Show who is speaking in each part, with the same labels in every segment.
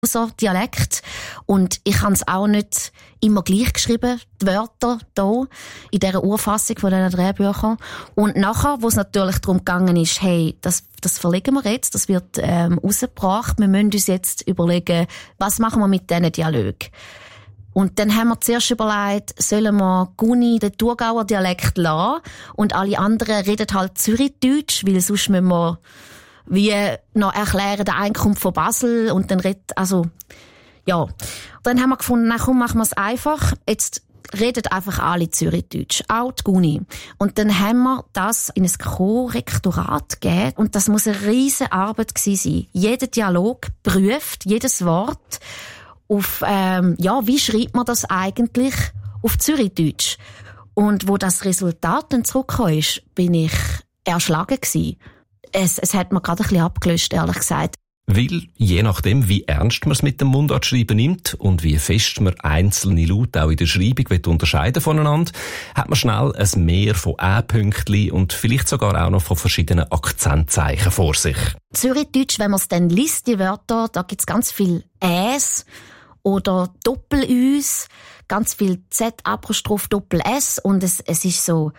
Speaker 1: Dialekt. Und ich habe es auch nicht immer gleich geschrieben, die Wörter hier, in dieser Urfassung von diesen Drehbüchern. Und nachher, wo es natürlich darum gegangen ist, hey, das verlegen wir jetzt, das wird rausgebracht, wir müssen uns jetzt überlegen, was machen wir mit diesen Dialogen. Und dann haben wir zuerst überlegt, sollen wir Guni den Thurgauer Dialekt lassen und alle anderen reden halt Zürichdeutsch, weil sonst müssen wir wie noch erklären, der eine kommt von Basel und dann redet, also, ja. Dann haben wir gefunden, na komm, machen wir es einfach. Jetzt redet einfach alle Zürichdeutsch, auch die Guni. Und dann haben wir das in ein Korrektorat gegeben und das muss eine riesige Arbeit gewesen sein. Jeder Dialog prüft, jedes Wort auf, wie schreibt man das eigentlich auf Zürichdeutsch? Und wo das Resultat dann zurückgekommen ist, bin ich erschlagen gewesen. Es hat mir gerade ein bisschen abgelöscht, ehrlich gesagt.
Speaker 2: Weil, je nachdem, wie ernst man es mit dem Mundartschreiben nimmt und wie fest man einzelne Laute auch in der Schreibung unterscheiden voneinander, hat man schnell ein Mehr von Ä-Pünktchen und vielleicht sogar auch noch von verschiedenen Akzentzeichen vor sich.
Speaker 1: Zürichdeutsch, wenn man es dann liest, die Wörter, da gibt's ganz viel Äs oder Doppel-Üs, ganz viel Z-Apostroph Doppel-S und es ist so,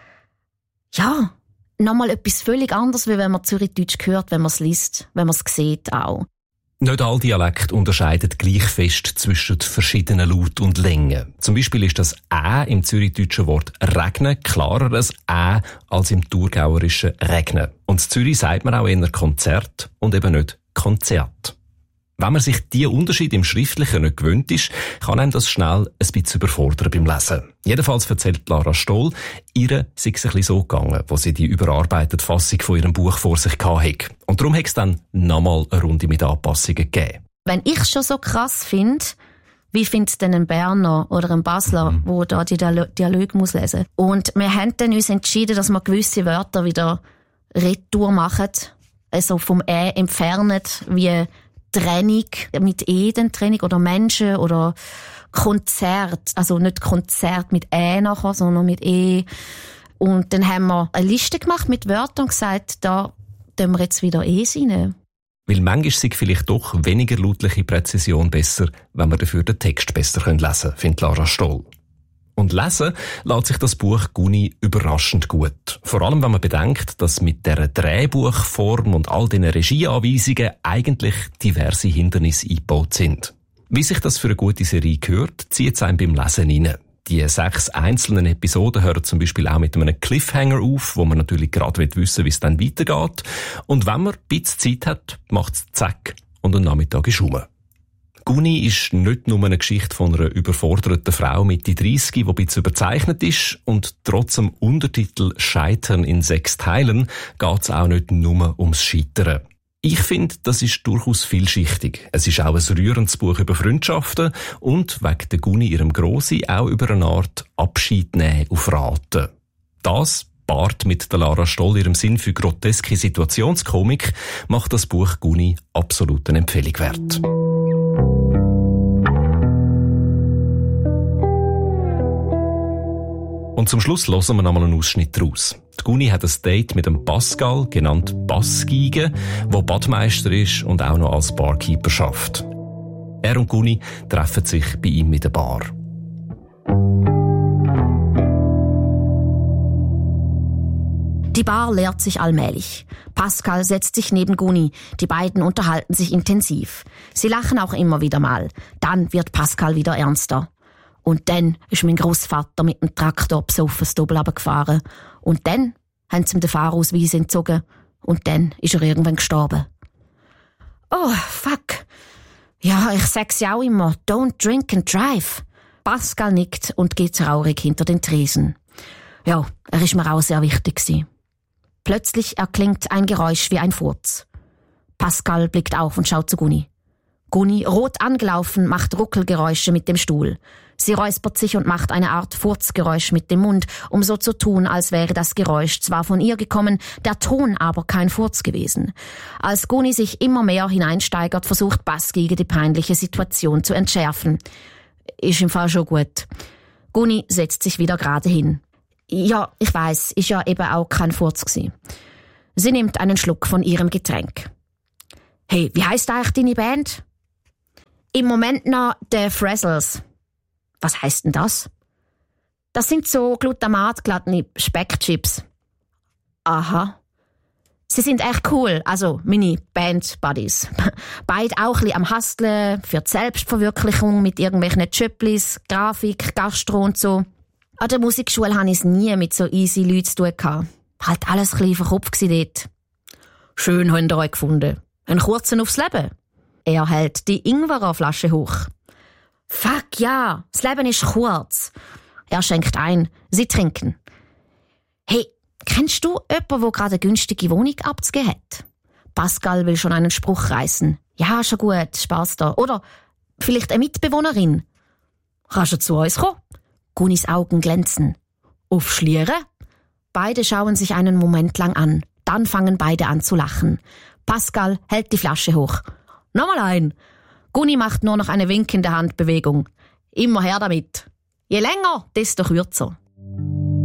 Speaker 1: ja, nochmal etwas völlig anderes, wie wenn man Zürichdeutsch hört, wenn man es liest, wenn man es sieht auch.
Speaker 2: Nicht alle Dialekte unterscheiden gleich fest zwischen verschiedenen Laut und Längen. Zum Beispiel ist das Ä im zürichdeutschen Wort regnen klareres Ä als im thurgauerischen regnen. Und in Zürich sagt man auch eher Konzert und eben nicht Konzert. Wenn man sich diese Unterschiede im Schriftlichen nicht gewöhnt ist, kann einem das schnell ein bisschen überfordern beim Lesen. Jedenfalls erzählt Lara Stoll, ihr sei es ein bisschen so gegangen, wo sie die überarbeitete Fassung von ihrem Buch vor sich hatte. Und darum hat es dann nochmal eine Runde mit Anpassungen gegeben.
Speaker 1: Wenn ich es schon so krass finde, wie findet es denn ein Berner oder ein Basler, wo da die Dialoge muss lesen? Und wir haben dann uns entschieden, dass wir gewisse Wörter wieder retour machen, also vom Ä entfernen, wie Trennung mit E, dann Trennung, oder Menschen, oder Konzert, also nicht Konzert mit Ä nachher, sondern mit E. Und dann haben wir eine Liste gemacht mit Wörtern und gesagt, da tun wir jetzt wieder E rein.
Speaker 2: Weil manchmal sei vielleicht doch weniger lautliche Präzision besser, wenn wir dafür den Text besser lesen können, findet Lara Stoll. Und lesen lässt sich das Buch Guni überraschend gut. Vor allem, wenn man bedenkt, dass mit dieser Drehbuchform und all diesen Regieanweisungen eigentlich diverse Hindernisse eingebaut sind. Wie sich das für eine gute Serie gehört, zieht es einem beim Lesen rein. Die 6 einzelnen Episoden hören zum Beispiel auch mit einem Cliffhanger auf, wo man natürlich gerade wissen will, wie es dann weitergeht. Und wenn man ein bisschen Zeit hat, macht es zack und ein Nachmittag ist rum. Guni ist nicht nur eine Geschichte von einer überforderten Frau Mitte 30, die ein bisschen überzeichnet ist, und trotz dem Untertitel «Scheitern in 6 Teilen» geht es auch nicht nur ums Scheitern. Ich finde, das ist durchaus vielschichtig. Es ist auch ein rührendes Buch über Freundschaften und wegen der Guni ihrem Grossi auch über eine Art Abschied nehmen auf Raten. Das paart mit der Lara Stoll ihrem Sinn für groteske Situationskomik macht das Buch Guni absolut eine Empfehlung wert. Und zum Schluss hören wir nochmal einen Ausschnitt daraus. Die Guni hat ein Date mit dem Pascal, genannt Bassgiege, der Badmeister ist und auch noch als Barkeeper schafft. Er und Guni treffen sich bei ihm in der Bar.
Speaker 1: Die Bar leert sich allmählich. Pascal setzt sich neben Guni. Die beiden unterhalten sich intensiv. Sie lachen auch immer wieder mal. Dann wird Pascal wieder ernster. Und dann ist mein Großvater mit dem Traktor besoffen das Doppel runtergefahren. Und dann haben sie ihm den Fahrausweis entzogen. Und dann ist er irgendwann gestorben. Oh, fuck. Ja, ich sag's ja auch immer. Don't drink and drive. Pascal nickt und geht traurig hinter den Tresen. Ja, er ist mir auch sehr wichtig gewesen. Plötzlich erklingt ein Geräusch wie ein Furz. Pascal blickt auf und schaut zu Guni. Guni, rot angelaufen, macht Ruckelgeräusche mit dem Stuhl. Sie räuspert sich und macht eine Art Furzgeräusch mit dem Mund, um so zu tun, als wäre das Geräusch zwar von ihr gekommen, der Ton aber kein Furz gewesen. Als Guni sich immer mehr hineinsteigert, versucht Bassgiege die peinliche Situation zu entschärfen. Ist im Fall schon gut. Guni setzt sich wieder gerade hin. Ja, ich weiss, ist ja eben auch kein Furz gewesen. Sie nimmt einen Schluck von ihrem Getränk. Hey, wie heisst eigentlich deine Band? Im Moment noch die Frazzles. Was heisst denn das? Das sind so glutamatgeladene Speckchips. Aha. Sie sind echt cool, also meine Band-Buddies. Beide auch ein bisschen am Hustlen für die Selbstverwirklichung mit irgendwelchen Chöpplis, Grafik, Gastro und so. An der Musikschule hatte ich es nie mit so easy Leuten zu tun gehabt. Halt alles ein bisschen verkopft dort. Schön habt ihr euch gefunden. Ein kurzen aufs Leben. Er hält die Ingwerflasche hoch. Fuck ja, das Leben ist kurz. Er schenkt ein. Sie trinken. Hey, kennst du jemanden, der gerade eine günstige Wohnung abzugeben hat? Pascal will schon einen Spruch reißen. Ja, schon gut, Spaß da. Oder vielleicht eine Mitbewohnerin. Kannst du zu uns kommen? Gunis Augen glänzen. Aufschlieren? Beide schauen sich einen Moment lang an. Dann fangen beide an zu lachen. Pascal hält die Flasche hoch. Nochmal ein. Guni macht nur noch eine winkende Handbewegung. Immer her damit. Je länger, desto kürzer.